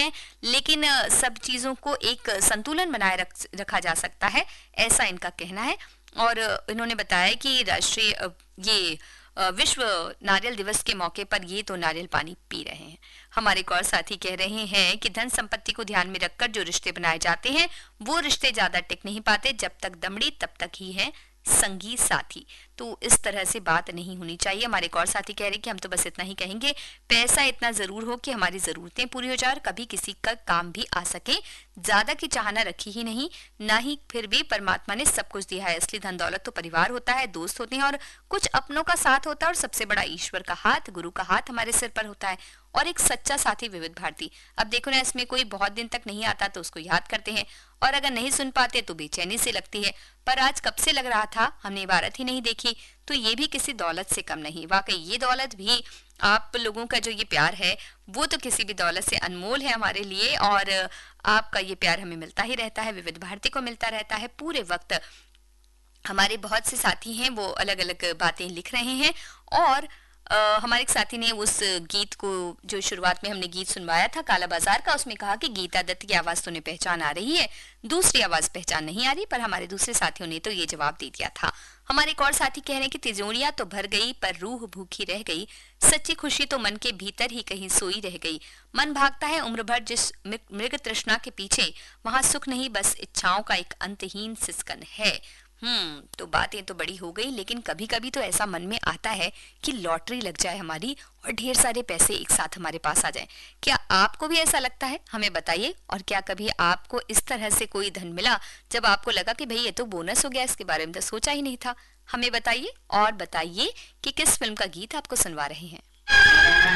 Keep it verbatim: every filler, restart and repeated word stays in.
हैं, लेकिन सब चीजों को एक संतुलन बनाए रख, रखा जा सकता है, ऐसा इनका कहना है। और इन्होंने बताया कि राष्ट्रीय ये विश्व नारियल दिवस के मौके पर ये तो नारियल पानी पी रहे हैं। हमारे एक और साथी कह रहे हैं कि धन संपत्ति को ध्यान में रखकर जो रिश्ते बनाए जाते हैं वो रिश्ते ज्यादा टिक नहीं पाते, जब तक दमड़ी तब तक ही है संगी साथी। तो इस तरह से बात नहीं होनी चाहिए। हमारे एक और साथी कह रहे हैं कि हम तो बस इतना ही कहेंगे, पैसा इतना जरूर हो कि हमारी जरूरतें पूरी हो जाए और कभी किसी का काम भी आ सके, ज्यादा की चाहना रखी ही नहीं, ना ही फिर भी परमात्मा ने सब कुछ दिया है। असली धन दौलत तो परिवार होता है, दोस्त होते हैं और कुछ अपनों का साथ होता है, और सबसे बड़ा ईश्वर का हाथ, गुरु का हाथ हमारे सिर पर होता है, और एक सच्चा साथी विविध भारती। अब देखो ना, इसमें कोई बहुत दिन तक नहीं आता तो उसको याद करते हैं, और अगर नहीं सुन पाते तो बेचैनी से लगती है, पर आज कब से लग रहा था हमने इबारत ही नहीं देखी, तो ये भी किसी दौलत से कम नहीं। वाकई ये दौलत भी, आप लोगों का जो ये प्यार है वो तो किसी भी दौलत से अनमोल है हमारे लिए, और आपका ये प्यार हमें मिलता ही रहता है, विविध भारती को मिलता रहता है पूरे वक्त। हमारे बहुत से साथी हैं वो अलग अलग बातें लिख रहे हैं, और आ, हमारे एक साथी ने उस गीत को, जो शुरुआत में हमने गीत सुनवाया था काला बाजार का, उसमें कहा कि गीता दत्त की आवाज तो उन्हें पहचान आ रही है, दूसरी आवाज पहचान नहीं आ रही, पर हमारे दूसरे साथियों ने तो ये जवाब दे दिया था। हमारे एक और साथी कह रहे हैं कि तिजोरियां तो भर गई पर रूह भूखी रह गई, सच्ची खुशी तो मन के भीतर ही कहीं सोई रह गई, मन भागता है उम्र भर जिस मृग तृष्णा के पीछे, वहां सुख नहीं बस इच्छाओं का एक अंतहीन सिसकन है। हम्म तो बातें तो बड़ी हो गई, लेकिन कभी कभी तो ऐसा मन में आता है कि लॉटरी लग जाए हमारी और ढेर सारे पैसे एक साथ हमारे पास आ जाएं। क्या आपको भी ऐसा लगता है? हमें बताइए। और क्या कभी आपको इस तरह से कोई धन मिला जब आपको लगा कि भाई ये तो बोनस हो गया, इसके बारे में तो सोचा ही नहीं था? हमें बताइए, और बताइए कि किस फिल्म का गीत आपको सुनवा रहे हैं।